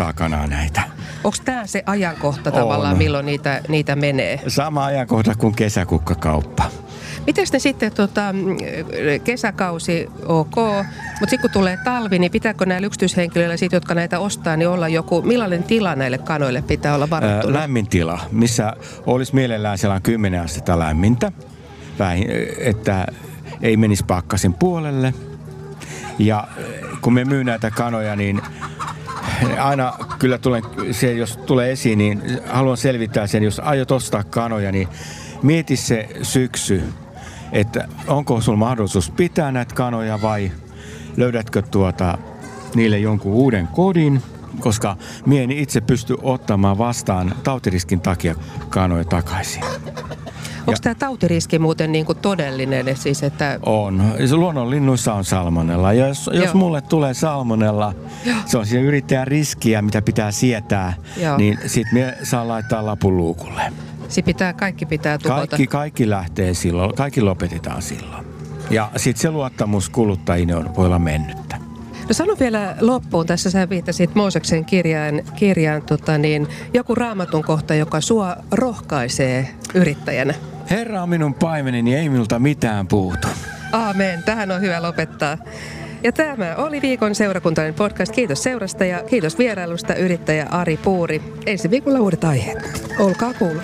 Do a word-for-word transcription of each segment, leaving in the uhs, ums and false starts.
montaa kanaa näitä. Onko tämä se ajankohta tavallaan, on. milloin niitä, niitä menee? Sama ajankohta kuin kesäkukkakauppa. Miten ne sitten tota, kesäkausi ok, mutta sitten kun tulee talvi, niin pitääkö näillä yksityishenkilöillä, sit, jotka näitä ostaa, niin olla joku, millainen tila näille kanoille pitää olla varattuna? Lämmin tila, missä olisi mielellään sellainen kymmenen astetta lämmintä, että ei menisi pakkasen puolelle. Ja kun me myy näitä kanoja, niin aina kyllä tulee, se, jos tulee esiin, niin haluan selvittää sen, jos aiot ostaa kanoja, niin mieti se syksy, että onko sulla mahdollisuus pitää näitä kanoja vai löydätkö tuota niille jonkun uuden kodin, koska mie en itse pysty ottamaan vastaan tautiriskin takia kanoja takaisin. Onko tämä tautiriski muuten niin kuin todellinen? Siis että... On. Luonnonlinnuissa on salmonella. Ja jos, jos mulle tulee salmonella, Joo. se on siinä yrittäjän riskiä, mitä pitää sietää, Joo. niin sit me saa laittaa lapun luukulle. Se pitää, kaikki pitää tuhota. Kaikki, kaikki lähtee silloin, kaikki lopetetaan silloin. Ja sitten se luottamus kuluttajiin on, voi olla mennyttä. No sano vielä loppuun, tässä sä viittasit Mooseksen kirjaan, kirjaan tota niin, joku raamatun kohta, joka sua rohkaisee yrittäjänä. Herra on minun paimeneni, ei minulta mitään puutu. Aamen, tähän on hyvä lopettaa. Ja tämä oli viikon seurakuntainen podcast. Kiitos seurasta ja kiitos vierailusta yrittäjä Ari Puuri. Ensi viikolla uudet aiheet. Olkaa kuulolla.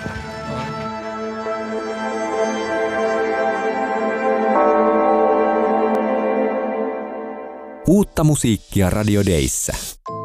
Uutta musiikkia Radio Dayssä.